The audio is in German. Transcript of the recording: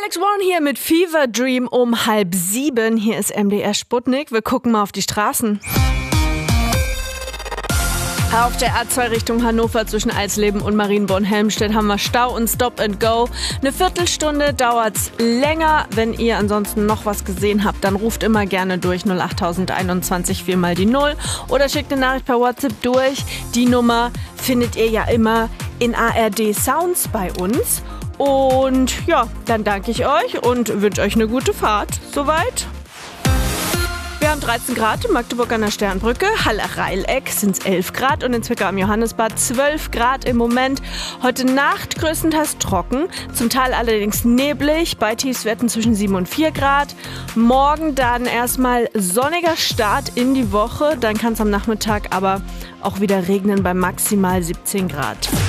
Alex Warren hier mit Fever Dream um 6:30. Hier ist MDR Sputnik. Wir gucken mal auf die Straßen. Auf der A2 Richtung Hannover zwischen Eisleben und Marienborn-Helmstedt haben wir Stau und Stop and Go. Eine Viertelstunde dauert's länger. Wenn ihr ansonsten noch was gesehen habt, dann ruft immer gerne durch 08021 4 mal die 0 oder schickt eine Nachricht per WhatsApp durch. Die Nummer findet ihr ja immer in ARD Sounds bei uns. Und ja, dann danke ich euch und wünsche euch eine gute Fahrt. Soweit. Wir haben 13 Grad in Magdeburg an der Sternbrücke, Halle-Reileck sind es 11 Grad und in Zwickau am Johannesbad 12 Grad im Moment. Heute Nacht größtenteils trocken, zum Teil allerdings neblig, bei Tiefstwerten zwischen 7 und 4 Grad. Morgen dann erstmal sonniger Start in die Woche, dann kann es am Nachmittag aber auch wieder regnen bei maximal 17 Grad.